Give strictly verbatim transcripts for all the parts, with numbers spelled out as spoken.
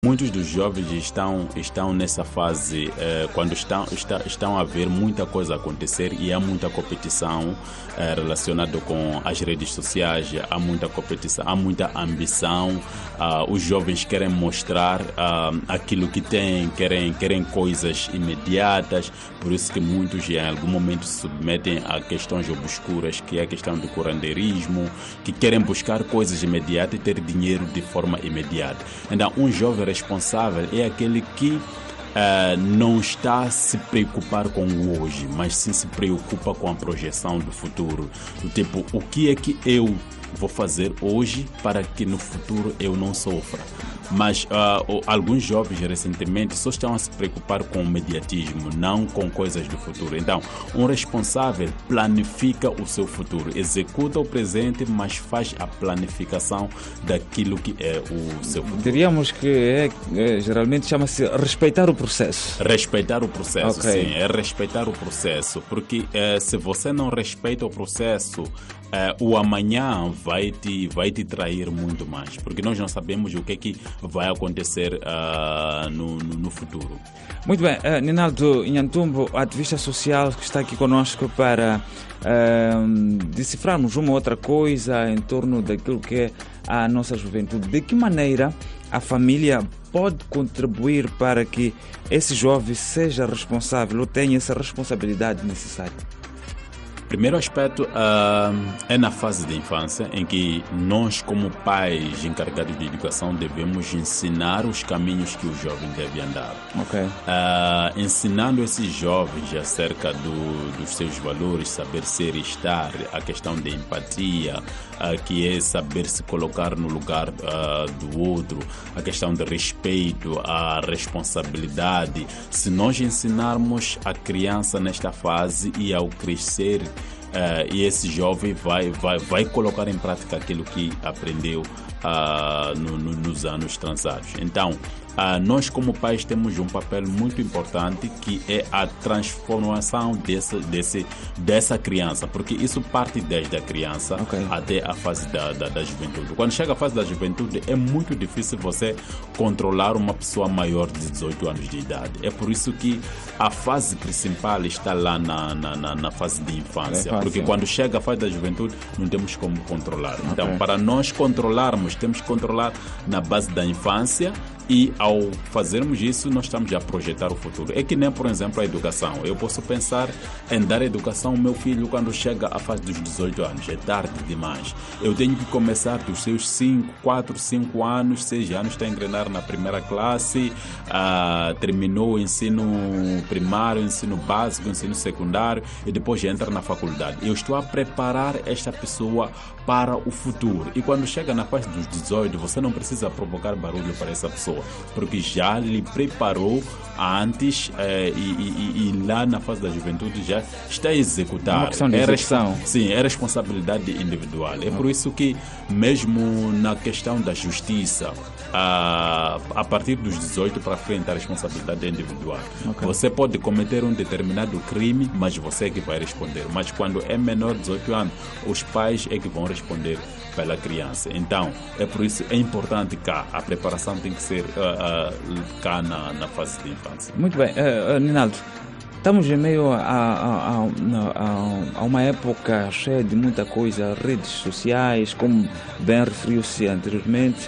Muitos dos jovens estão, estão nessa fase, eh, quando estão, está, estão a ver muita coisa acontecer e há muita competição eh, relacionada com as redes sociais, há muita competição, há muita ambição, ah, os jovens querem mostrar ah, aquilo que têm, querem, querem coisas imediatas, por isso que muitos em algum momento se submetem a questões obscuras, que é a questão do curandeirismo, que querem buscar coisas imediatas e ter dinheiro de forma imediata. Então, um jovem responsável é aquele que uh, não está a se preocupar com o hoje, mas sim se preocupa com a projeção do futuro. Do tipo, o que é que eu vou fazer hoje para que no futuro eu não sofra? Mas uh, alguns jovens recentemente só estão a se preocupar com o mediatismo, não com coisas do futuro. Então, um responsável planifica o seu futuro, executa o presente, mas faz a planificação daquilo que é o seu futuro. Diríamos que é, é, geralmente chama-se respeitar o processo. Respeitar o processo, Okay. sim, é respeitar o processo, porque é, se você não respeita o processo, é, o amanhã vai te, vai te trair muito mais, porque nós não sabemos o que é que vai acontecer uh, no, no, no futuro. Muito bem, uh, Ninaldo Nhantumbo, ativista social que está aqui conosco para uh, decifrarmos uma outra coisa em torno daquilo que é a nossa juventude. De que maneira a família pode contribuir para que esse jovem seja responsável ou tenha essa responsabilidade necessária? Primeiro aspecto uh, é na fase de infância, em que nós, como pais encarregados de educação, devemos ensinar os caminhos que o jovem deve andar. Okay. Uh, ensinando esses jovens acerca do, dos seus valores, saber ser e estar, a questão da empatia, uh, que é saber se colocar no lugar uh, do outro, a questão de respeito, a responsabilidade. Se nós ensinarmos a criança nesta fase e ao crescer, Uh, e esse jovem vai, vai, vai colocar em prática aquilo que aprendeu uh, no, no, nos anos transados. Então, uh, nós como pais temos um papel muito importante, que é a transformação desse, desse, dessa criança, porque isso parte desde a criança Okay. até a fase da, da, da juventude. Quando chega a fase da juventude, é muito difícil você controlar uma pessoa maior de dezoito anos de idade. É por isso que a fase principal está lá na, na, na, na fase de infância, é porque quando chega a fase da juventude não temos como controlar. Então, Okay. para nós controlarmos, temos que controlar na base da infância, e ao fazermos isso, nós estamos a projetar o futuro. É que nem, por exemplo, a educação. Eu posso pensar em dar educação ao meu filho quando chega à fase dos dezoito anos. É tarde demais. Eu tenho que começar dos seus cinco, quatro, cinco anos, seis anos, está a engrenar na primeira classe, uh, terminou o ensino primário, ensino básico, ensino secundário e depois entra na faculdade. Eu estou a preparar esta pessoa para o futuro. E quando chega na fase dos dezoito, você não precisa provocar barulho para essa pessoa, porque já lhe preparou antes eh, e, e, e lá na fase da juventude já está a executar. Uma questão de execução. É, sim, é responsabilidade individual. É por isso que mesmo na questão da justiça, a, a partir dos dezoito para frente, a responsabilidade é individual. Okay. Você pode cometer um determinado crime, mas você é que vai responder. Mas quando é menor de dezoito anos, os pais é que vão responder pela criança. Então, é por isso é importante cá, a preparação tem que ser uh, uh, cá na, na fase de infância. Muito bem, uh, uh, Ninaldo, estamos em meio a, a, a, a, a uma época cheia de muita coisa, redes sociais, como bem referiu-se anteriormente,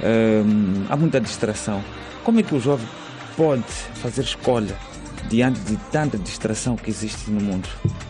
uh, há muita distração. Como é que o jovem pode fazer escolha diante de tanta distração que existe no mundo?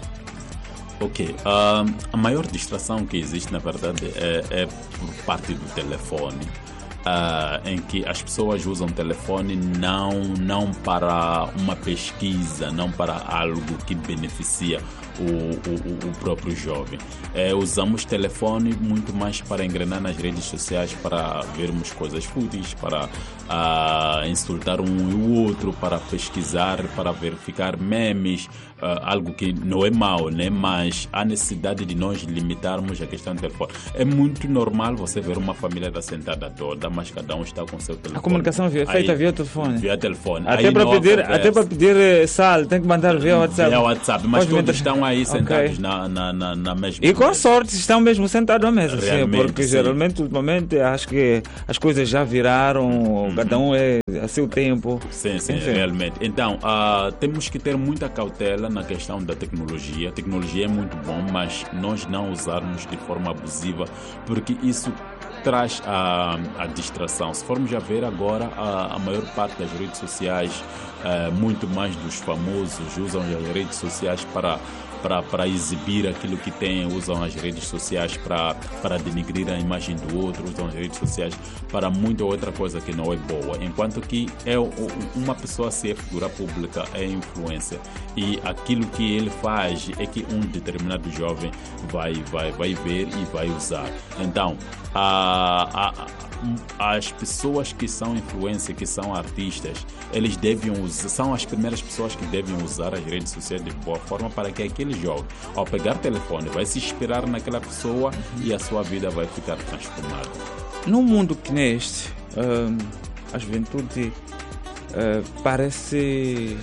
Ok, uh, a maior distração que existe, na verdade, é, é por parte do telefone, uh, em que as pessoas usam o telefone não, não para uma pesquisa, não para algo que beneficia o, o, o próprio jovem. É, usamos telefone muito mais para engrenar nas redes sociais, para vermos coisas fúteis, para uh, insultar um e o outro, para pesquisar, para verificar memes, uh, algo que não é mau, né? Mas há necessidade de nós limitarmos a questão do telefone. É muito normal você ver uma família da sentada toda, mas cada um está com seu telefone. A comunicação é feita Aí, via telefone. Via telefone. Até Aí para não pedir, acontece. até para pedir eh, sal, tem que mandar via WhatsApp. Via WhatsApp, mas Pode todos mandar. estão aí Ok. sentados na, na, na, na mesma E com mesa. sorte estão mesmo sentados à mesa, sim, Realmente, porque sim. geralmente, ultimamente, acho que as coisas já viraram, Uhum. cada um é a seu tempo. Sim, sim, Enfim. realmente. Então, ah, temos que ter muita cautela na questão da tecnologia. A tecnologia é muito bom, mas nós não usarmos de forma abusiva, porque isso traz a, a distração. Se formos a ver agora, a, a maior parte das redes sociais, eh, muito mais dos famosos, usam as redes sociais para Para, para exibir aquilo que têm, usam as redes sociais para, para denigrir a imagem do outro, usam as redes sociais para muita outra coisa que não é boa. Enquanto que é o- uma pessoa ser figura pública, é influência. E aquilo que ele faz é que um determinado jovem vai, vai, vai ver e vai usar. Então, a, a, as pessoas que são influência, que são artistas, eles devem usar, são as primeiras pessoas que devem usar as redes sociais de boa forma para que aquele jovem, ao pegar telefone, vai se inspirar naquela pessoa e a sua vida vai ficar transformada. Num mundo que neste, hum, a juventude hum, parece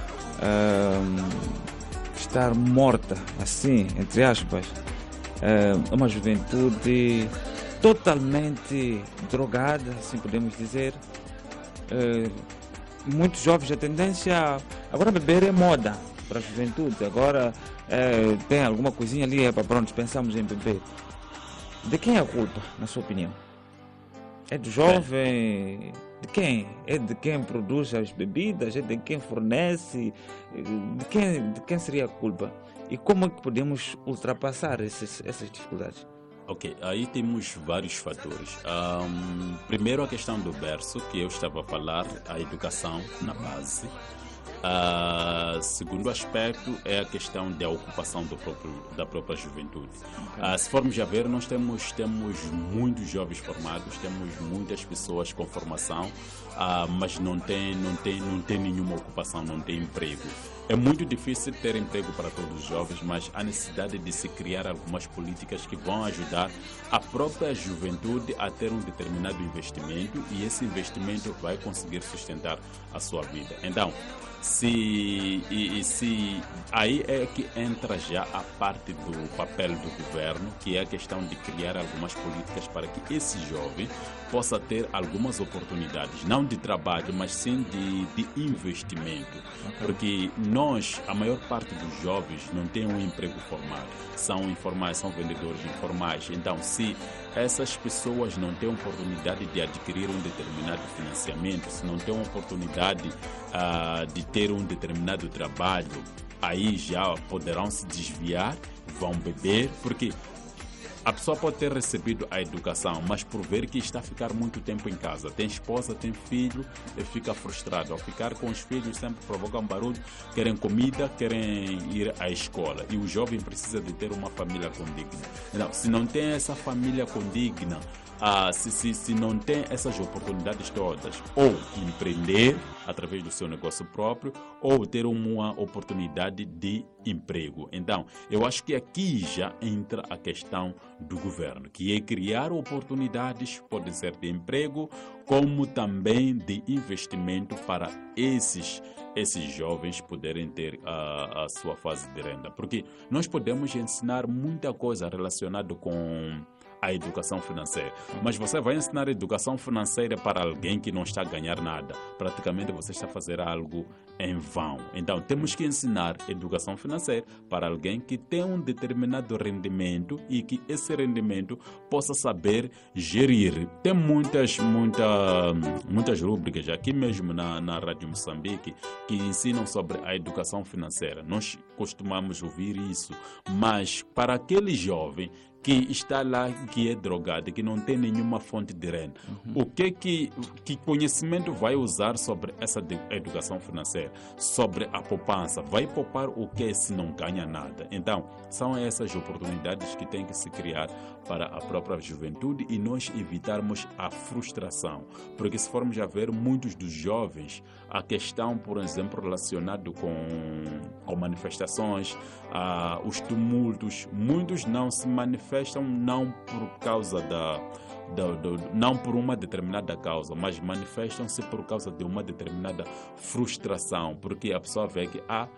hum, estar morta, assim, entre aspas. Hum, É uma juventude totalmente drogada, assim podemos dizer. Hum, Muitos jovens, a tendência agora beber é moda para a juventude. Agora eh, tem alguma coisinha ali, é para pronto, pensamos em beber. De quem é a culpa, na sua opinião? É do jovem? De quem? É de quem produz as bebidas? É de quem fornece? De quem, de quem seria a culpa? E como é que podemos ultrapassar esses, essas dificuldades? Ok, aí temos vários fatores. Ahm, primeiro, a questão do berço, que eu estava a falar, a educação na base. Ah, segundo aspecto é a questão da ocupação do próprio, da própria juventude. Ah, se formos a ver, nós temos, temos muitos jovens formados, temos muitas pessoas com formação, ah, mas não tem, não, tem, não tem nenhuma ocupação, não tem emprego. É muito difícil ter emprego para todos os jovens, mas há necessidade de se criar algumas políticas que vão ajudar a própria juventude a ter um determinado investimento e esse investimento vai conseguir sustentar a sua vida. Então, se, e, e se aí é que entra já a parte do papel do governo, que é a questão de criar algumas políticas para que esse jovem possa ter algumas oportunidades, não de trabalho, mas sim de, de investimento. Okay. Porque nós, a maior parte dos jovens não tem um emprego formal, são informais, são vendedores informais. Então, se essas pessoas não têm oportunidade de adquirir um determinado financiamento, se não têm oportunidade uh, de ter um determinado trabalho, aí já poderão se desviar, vão beber, porque a pessoa pode ter recebido a educação, mas por ver que está a ficar muito tempo em casa, tem esposa, tem filho, e fica frustrado. Ao ficar com os filhos sempre provocam barulho, querem comida, querem ir à escola. E o jovem precisa de ter uma família condigna. Então, se não tem essa família condigna, ah, se, se, se não tem essas oportunidades todas, ou empreender através do seu negócio próprio, ou ter uma oportunidade de emprego. Então, eu acho que aqui já entra a questão do governo, que é criar oportunidades, pode ser de emprego, como também de investimento para esses, esses jovens poderem ter a, a sua fase de renda. Porque nós podemos ensinar muita coisa relacionada com a educação financeira. Mas você vai ensinar a educação financeira para alguém que não está a ganhar nada. Praticamente você está a fazer algo em vão. Então, temos que ensinar educação financeira para alguém que tem um determinado rendimento e que esse rendimento possa saber gerir. Tem muitas, muita, muitas rubricas aqui mesmo na, na Rádio Moçambique que ensinam sobre a educação financeira. Nós costumamos ouvir isso, mas para aquele jovem que está lá, que é drogado, que não tem nenhuma fonte de renda. Uhum. O que, que que conhecimento vai usar sobre essa educação financeira? Sobre a poupança? Vai poupar o que se não ganha nada? Então, são essas oportunidades que tem que se criar para a própria juventude e nós evitarmos a frustração. Porque se formos a ver, muitos dos jovens, a questão, por exemplo, relacionada com, com manifestações, ah, os tumultos, muitos não se manifestam não por causa da, da, da não por uma determinada causa, mas manifestam-se por causa de uma determinada frustração, porque a pessoa vê que ah,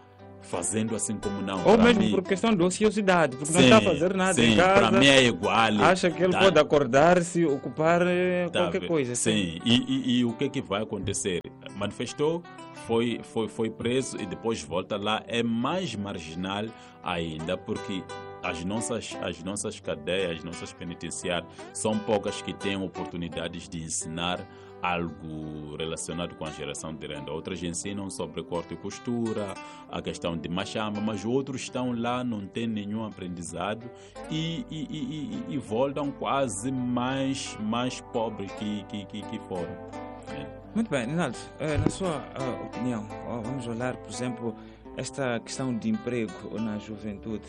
fazendo assim como não. Ou Para mesmo mim, por questão de ociosidade, porque sim, não está a fazer nada sim, em casa. para mim é igual. Acha que ele tá, pode acordar-se, ocupar eh, tá, qualquer coisa. Sim, e, e, e o que é que vai acontecer? Manifestou, foi, foi, foi preso e depois volta lá. É mais marginal ainda, porque as nossas, as nossas cadeias, as nossas penitenciárias são poucas que têm oportunidades de ensinar algo relacionado com a geração de renda. Outras ensinam sobre corte e costura, a questão de machamba, mas outros estão lá, não têm nenhum aprendizado e, e, e, e, e voltam quase mais, mais pobres que, que, que, que foram. É. Muito bem, Ninaldo, eh, na sua uh, opinião, oh, vamos olhar, por exemplo, esta questão de emprego na juventude.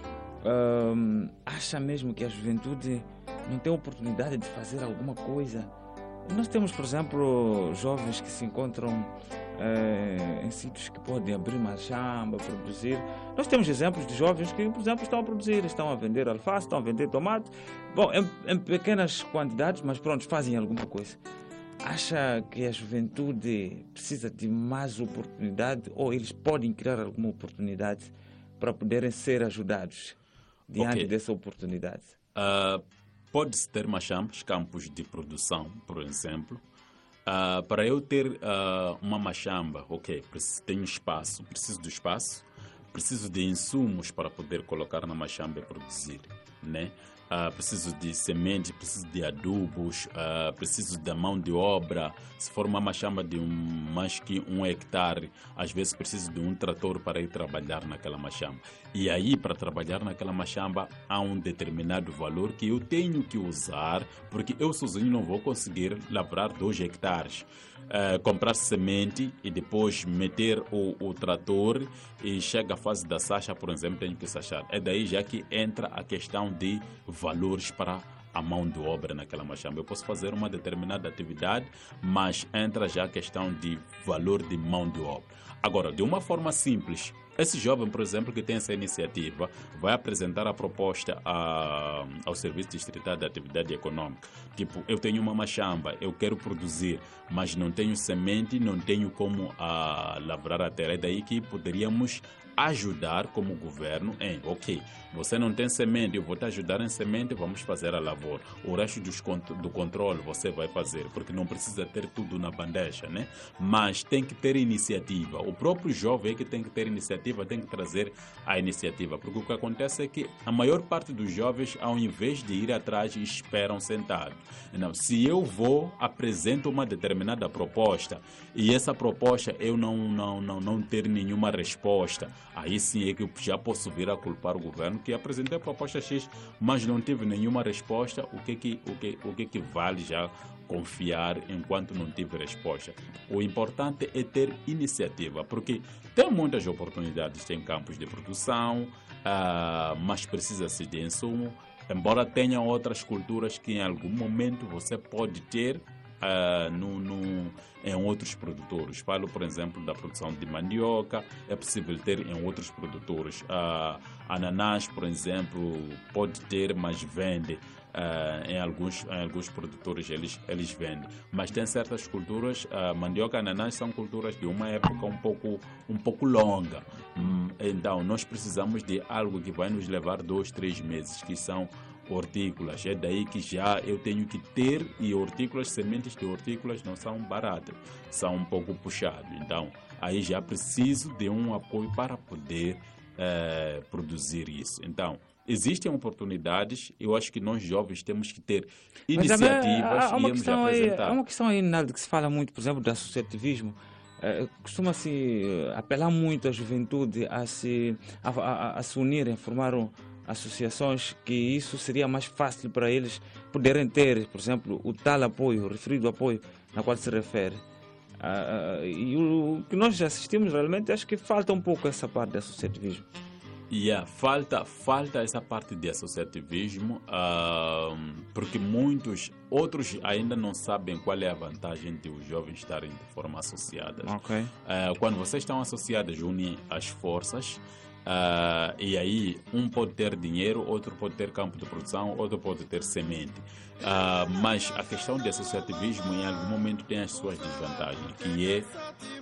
Um, acha mesmo que a juventude não tem oportunidade de fazer alguma coisa? Nós temos, por exemplo, jovens que se encontram eh, em sítios que podem abrir uma chamba, produzir. Nós temos exemplos de jovens que, por exemplo, estão a produzir, estão a vender alface, estão a vender tomate. Bom, em, em pequenas quantidades, mas pronto, fazem alguma coisa. Acha que a juventude precisa de mais oportunidade ou eles podem criar alguma oportunidade para poderem ser ajudados diante okay. dessa oportunidade? Uh... Pode-se ter machambas, campos de produção, por exemplo. Uh, para eu ter uh, uma machamba, ok, preciso, tenho espaço, preciso do espaço, preciso de insumos para poder colocar na machamba e produzir, né? Uh, preciso de semente, preciso de adubos, uh, preciso da mão de obra. Se for uma machamba de um, mais que um hectare, às vezes preciso de um trator para ir trabalhar naquela machamba. E aí, para trabalhar naquela machamba, há um determinado valor que eu tenho que usar, porque eu sozinho não vou conseguir lavrar dois hectares. Uh, comprar semente e depois meter o, o trator e chega a fase da sacha, por exemplo, tenho que sachar. É daí já que entra a questão de valores para a mão de obra naquela machamba. Eu posso fazer uma determinada atividade, mas entra já a questão de valor de mão de obra. Agora, de uma forma simples, esse jovem, por exemplo, que tem essa iniciativa, vai apresentar a proposta a, ao Serviço Distrital de Atividade Econômica. Tipo, eu tenho uma machamba, eu quero produzir, mas não tenho semente, não tenho como a, lavrar a terra. É daí que poderíamos ajudar como governo em, ok, você não tem semente, eu vou te ajudar em semente, vamos fazer a lavoura. O resto dos, do controle você vai fazer, porque não precisa ter tudo na bandeja, né? Mas tem que ter iniciativa. O próprio jovem é que tem que ter iniciativa, tem que trazer a iniciativa, porque o que acontece é que a maior parte dos jovens, ao invés de ir atrás, esperam sentados. Então, se eu vou, apresento uma determinada proposta e essa proposta eu não, não, não, não ter nenhuma resposta, aí sim é que eu já posso vir a culpar o governo que apresentei a proposta X, mas não tive nenhuma resposta. O que que, o que, o que, que vale já confiar enquanto não tive resposta? O importante é ter iniciativa, porque tem muitas oportunidades em campos de produção, uh, mas precisa-se de insumo, embora tenha outras culturas que em algum momento você pode ter Uh, no, no, em outros produtores. Falo, por exemplo, da produção de mandioca, é possível ter em outros produtores. Uh, ananás, por exemplo, pode ter, mas vende. Uh, em, alguns, em alguns produtores eles, eles vendem. Mas tem certas culturas, uh, mandioca e ananás são culturas de uma época um pouco, um pouco longa. Hum, então, nós precisamos de algo que vai nos levar dois, três meses, que são hortícolas. É daí que já eu tenho que ter, e hortícolas, sementes de hortícolas não são baratas, são um pouco puxadas. Então, aí já preciso de um apoio para poder eh, produzir isso. Então, existem oportunidades, eu acho que nós jovens temos que ter iniciativas há, há e irmos apresentar. Aí, há uma questão aí, Naldo, que se fala muito, por exemplo, do associativismo. É, costuma-se apelar muito à juventude a se, a, a, a se unirem, a formar um, associações, que isso seria mais fácil para eles poderem ter, por exemplo, o tal apoio, o referido apoio na qual se refere. Ah, e o, o que nós assistimos realmente, acho que falta um pouco essa parte do associativismo. Yeah, falta, falta essa parte de associativismo, uh, porque muitos outros ainda não sabem qual é a vantagem de os jovens estarem de forma associadas. Okay. Uh, quando vocês estão associados, unem as forças. Uh, e aí um pode ter dinheiro, outro pode ter campo de produção, outro pode ter semente. Uh, mas a questão de associativismo em algum momento tem as suas desvantagens, que é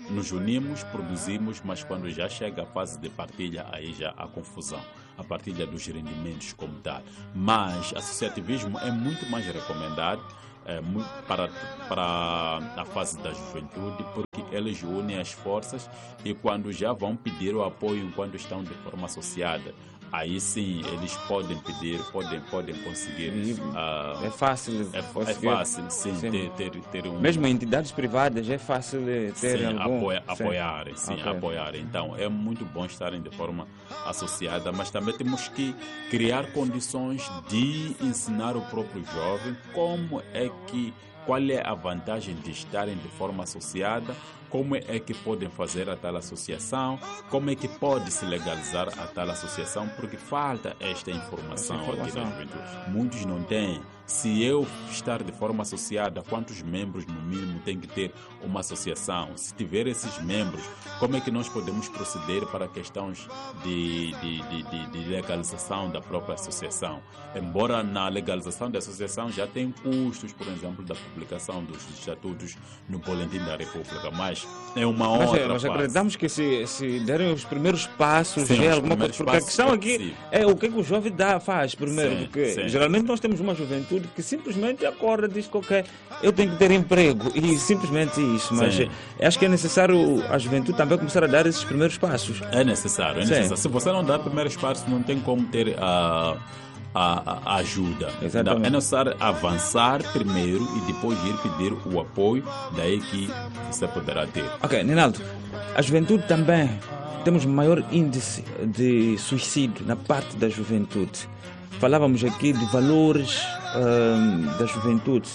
nos unimos, produzimos, mas quando já chega a fase de partilha, aí já há confusão, a partilha dos rendimentos como tal. Mas associativismo é muito mais recomendado é, muito para, para a fase da juventude, porque eles unem as forças e quando já vão pedir o apoio enquanto estão de forma associada, aí sim eles podem pedir, podem, podem conseguir. Uh, é fácil. É, conseguir. é fácil, sim, sim. Ter, ter, ter um. Mesmo em entidades privadas é fácil ter sim, algum. Apoia, apoiar, sim, okay. apoiar. Então é muito bom estarem de forma associada, mas também temos que criar condições de ensinar o próprio jovem como é que. Qual é a vantagem de estarem de forma associada? Como é que podem fazer a tal associação? Como é que pode se legalizar a tal associação? Porque falta esta informação, esta informação. aqui na juventude. Muitos não têm. Se eu estar de forma associada, quantos membros no mínimo tem que ter uma associação? Se tiver esses membros, como é que nós podemos proceder para questões de, de, de, de, de legalização da própria associação? Embora na legalização da associação já tem custos, por exemplo, da publicação dos estatutos no Boletim da República, mas é uma mas, outra Mas fase. acreditamos que se, se derem os primeiros passos, sim, já é alguma coisa. Porque a questão é aqui possível. é o que, é que o jovem dá, faz primeiro. Sim, porque sim. geralmente nós temos uma juventude que simplesmente acorda e diz que okay, eu tenho que ter emprego e simplesmente isso, mas sim. acho que é necessário a juventude também começar a dar esses primeiros passos. É necessário, é necessário. Se você não dá primeiros passos, não tem como ter a, a, a ajuda. Exatamente. É necessário avançar primeiro e depois ir pedir o apoio, daí que você poderá ter. Ok, Ninaldo, a juventude também, temos maior índice de suicídio na parte da juventude. Falávamos aqui de valores uh, da juventude.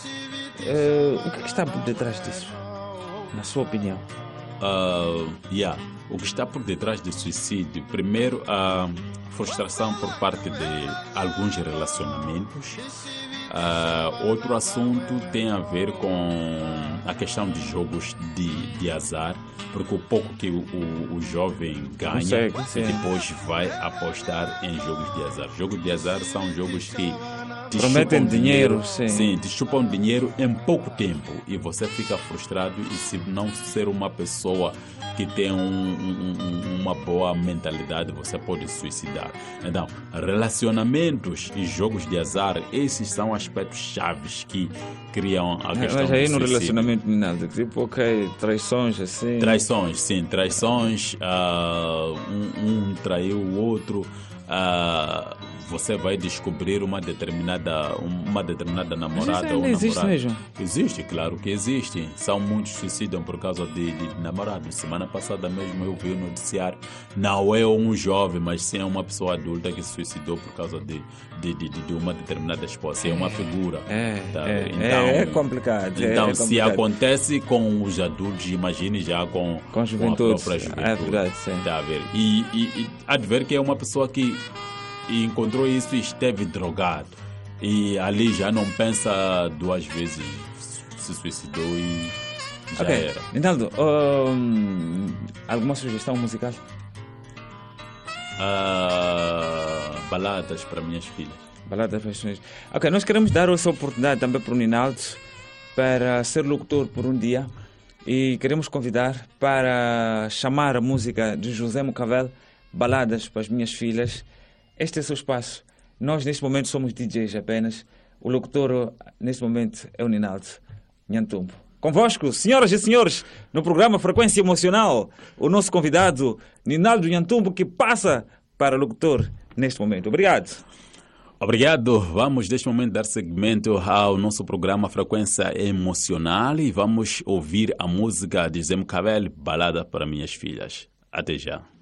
Uh, o que, é que está por detrás disso, na sua opinião? Uh, yeah. O que está por detrás do suicídio? Primeiro, a frustração por parte de alguns relacionamentos. Uh, outro assunto tem a ver com a questão de jogos de, de azar, porque o pouco que o, o, o jovem ganha, Consegue, depois vai apostar em jogos de azar. Jogos de azar são jogos que te prometem chupam dinheiro, dinheiro, sim. sim, te chupam dinheiro em pouco tempo e você fica frustrado e se não ser uma pessoa que tem um, um, uma boa mentalidade, você pode suicidar. Então, relacionamentos e jogos de azar, esses são aspectos chaves que criam a questão Mas aí do no suicídio. relacionamento, Ninaldo, tipo, ok, traições assim... Traições, sim, traições, uh, um, um traiu o outro, uh, você vai descobrir uma determinada, uma determinada namorada Mas ou namorado. existe mesmo? Existe, claro que existe. São muitos que suicidam por causa de, de namorados. Semana passada mesmo eu vi o noticiário. Não é um jovem, mas sim uma pessoa adulta que se suicidou por causa de, de, de, de uma determinada esposa. É uma figura. É, tá? é, Então, é, é complicado. Então, é se complicado. acontece com os adultos, imagine já com, Com a juventude. com a própria juventude. É verdade, sim. Tá a ver? E, e, e há de ver que é uma pessoa que e encontrou isso e esteve drogado. E ali já não pensa duas vezes, se suicidou e já okay. era. Ninaldo, um, alguma sugestão musical? Uh, baladas para minhas filhas. Baladas para as filhas. Ok, nós queremos dar essa oportunidade também para o Ninaldo para ser locutor por um dia e queremos convidar para chamar a música de José Mucavel, Baladas para as Minhas Filhas. Este é o seu espaço. Nós, neste momento, somos D Js apenas. O locutor, neste momento, é o Ninaldo Nhantumbo. Convosco, senhoras e senhores, no programa Frequência Emocional, o nosso convidado, Ninaldo Nhantumbo, que passa para o locutor neste momento. Obrigado. Obrigado. Vamos, neste momento, dar seguimento ao nosso programa Frequência Emocional e vamos ouvir a música de José Mucavel, Balada para Minhas Filhas. Até já.